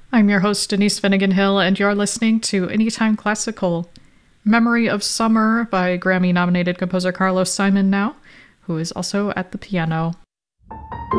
I'm your host, Denise Finnegan Hill, and you're listening to Anytime Classical. Memory of Summer by Grammy-nominated composer Carlos Simon now, who is also at the piano.